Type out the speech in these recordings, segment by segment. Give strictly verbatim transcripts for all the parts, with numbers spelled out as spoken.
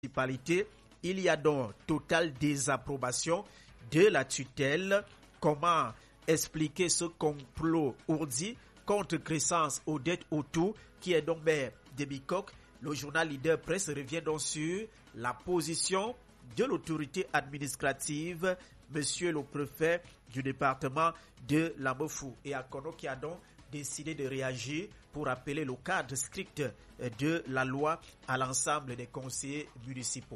municipalité, il y a donc totale désapprobation de la tutelle. Comment expliquer ce complot ourdi contre Crescence Odette Autou, qui est donc maire de Bicoque? Le journal Leader Presse revient donc sur la position de l'autorité administrative, monsieur le préfet du département de Lambefou et Akono, qui a donc décidé de réagir pour appeler le cadre strict de la loi à l'ensemble des conseillers municipaux.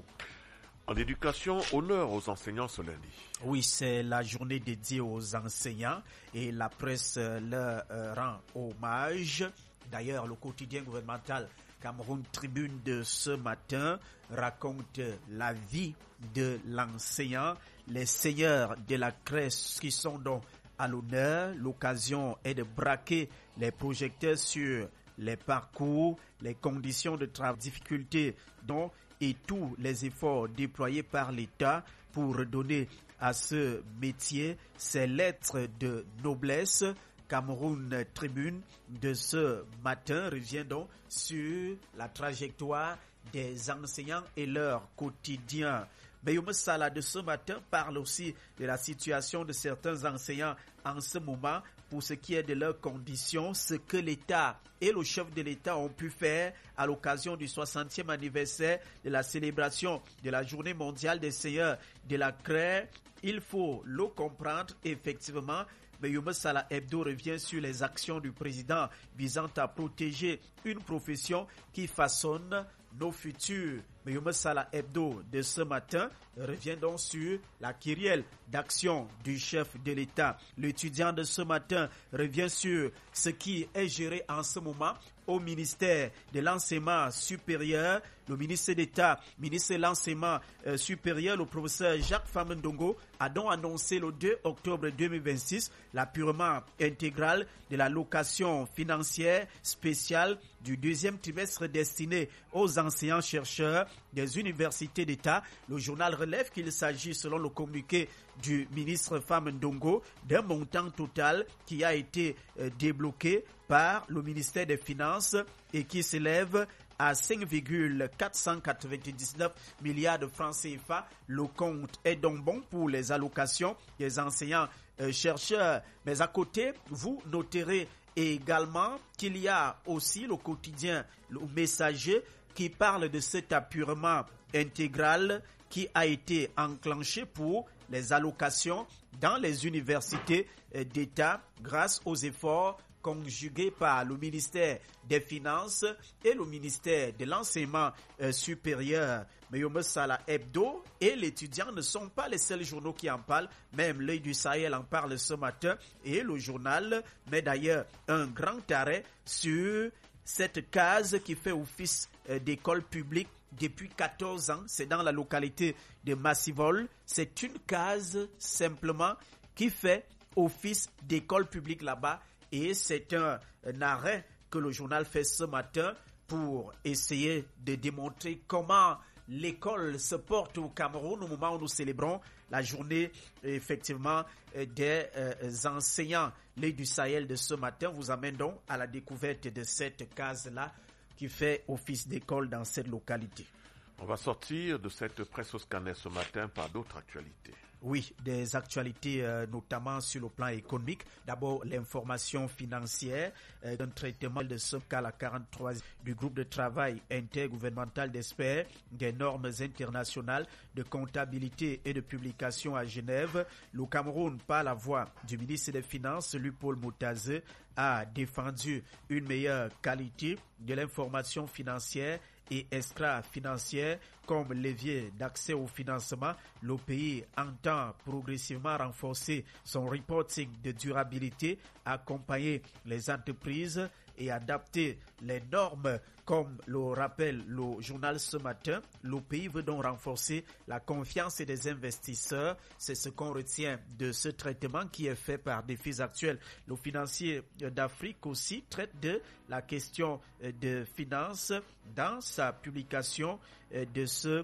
En éducation, honneur aux enseignants ce lundi. Oui, c'est la journée dédiée aux enseignants et la presse leur euh, rend hommage. D'ailleurs, le quotidien gouvernemental Cameroun Tribune de ce matin raconte la vie de l'enseignant, les seigneurs de la crèche qui sont donc à l'honneur. L'occasion est de braquer les projecteurs sur les parcours, les conditions de travail, difficultés dont et tous les efforts déployés par l'État pour redonner à ce métier ses lettres de noblesse. Cameroun Tribune de ce matin revient donc sur la trajectoire des enseignants et leur quotidien. Beyoum Salah de ce matin parle aussi de la situation de certains enseignants en ce moment pour ce qui est de leurs conditions, ce que l'État et le chef de l'État ont pu faire à l'occasion du soixantième anniversaire de la célébration de la Journée mondiale des seigneurs de la crèche. Il faut le comprendre effectivement. Beyoum Salah Hebdo revient sur les actions du président visant à protéger une profession qui façonne nos futurs. Beyoum Salah Hebdo de ce matin revient donc sur la kyrielle d'action du chef de l'État. L'étudiant de ce matin revient sur ce qui est géré en ce moment au ministère de l'enseignement supérieur. Le ministre d'État, ministre de l'enseignement euh, supérieur, le professeur Jacques Famendongo, a donc annoncé le deux octobre deux mille vingt-six l'apurement intégral de la location financière spéciale du deuxième trimestre destiné aux enseignants-chercheurs des universités d'État. Le journal relève qu'il s'agit, selon le communiqué du ministre Famendongo, d'un montant total qui a été euh, débloqué par le ministère des Finances et qui s'élève à cinq virgule quatre cent quatre-vingt-dix-neuf milliards de francs C F A. Le compte est donc bon pour les allocations des enseignants euh, chercheurs. Mais à côté, vous noterez également qu'il y a aussi le quotidien, le Messager, qui parle de cet apurement intégral qui a été enclenché pour les allocations dans les universités d'État grâce aux efforts conjugués par le ministère des Finances et le ministère de l'Enseignement euh, supérieur. Beyoum Salah Hebdo et l'étudiant ne sont pas les seuls journaux qui en parlent. Même l'Œil du Sahel en parle ce matin et le journal met d'ailleurs un grand arrêt sur cette case qui fait office euh, d'école publique depuis quatorze ans. C'est dans la localité de Massivol. C'est une case simplement qui fait office d'école publique là-bas. Et c'est un, un arrêt que le journal fait ce matin pour essayer de démontrer comment l'école se porte au Cameroun au moment où nous célébrons la journée effectivement des euh, enseignants. L'Œil du Sahel de ce matin vous amène donc à la découverte de cette case-là qui fait office d'école dans cette localité. On va sortir de cette presse au scanner ce matin par d'autres actualités. Oui, des actualités euh, notamment sur le plan économique. D'abord, l'information financière euh, d'un traitement de ce cas, la quarante-trois du groupe de travail intergouvernemental d'experts des normes internationales de comptabilité et de publication à Genève. Le Cameroun, par la voix du ministre des Finances, Luc-Paul Moutazé, a défendu une meilleure qualité de l'information financière et extra-financière comme levier d'accès au financement. Le pays entend progressivement renforcer son reporting de durabilité, accompagner les entreprises et adapter les normes. Comme le rappelle le journal ce matin, le pays veut donc renforcer la confiance des investisseurs. C'est ce qu'on retient de ce traitement qui est fait par Défis Actuels. Le financier d'Afrique aussi traite de la question de finances dans sa publication de ce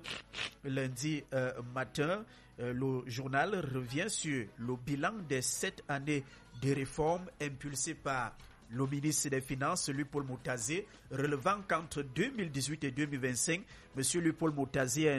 lundi matin. Le journal revient sur le bilan des sept années de réformes impulsées par le ministre des Finances, Luc-Paul Moutazé, relevant qu'entre deux mille dix-huit et deux mille vingt-cinq, M. Luc-Paul Moutazé